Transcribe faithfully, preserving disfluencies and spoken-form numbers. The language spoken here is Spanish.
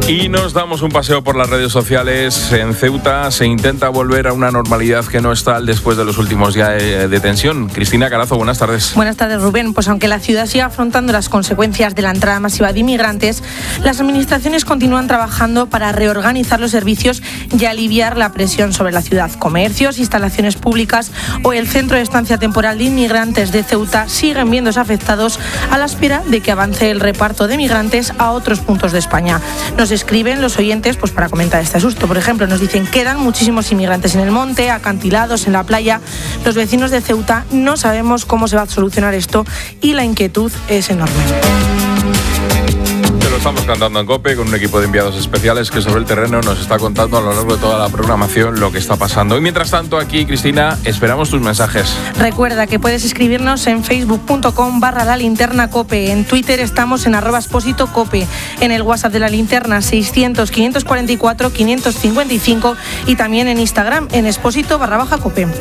Y nos damos un paseo por las redes sociales. En Ceuta se intenta volver a una normalidad que no es tal después de los últimos días de tensión. Cristina Carazo, buenas tardes. Buenas tardes, Rubén. Pues aunque la ciudad siga afrontando las consecuencias de la entrada masiva de inmigrantes, las administraciones continúan trabajando para reorganizar los servicios y aliviar la presión sobre la ciudad. Comercios, instalaciones públicas o el centro de estancia temporal de inmigrantes de Ceuta siguen viéndose afectados a la espera de que avance el reparto de migrantes a otros puntos de España. Nos escriben los oyentes pues para comentar este asusto. Por ejemplo, nos dicen: quedan muchísimos inmigrantes en el monte, acantilados, en la playa. Los vecinos de Ceuta no sabemos cómo se va a solucionar esto y la inquietud es enorme. Te lo estamos cantando en COPE con un equipo de enviados especiales que sobre el terreno nos está contando a lo largo de toda la programación lo que está pasando. Y mientras tanto, aquí, Cristina, esperamos tus mensajes. Recuerda que puedes escribirnos en facebook.com barra la linterna cope. En Twitter estamos en arroba expósito cope. En el WhatsApp de la linterna seiscientos, quinientos cuarenta y cuatro, quinientos cincuenta y cinco y también en Instagram en expósito barra baja cope.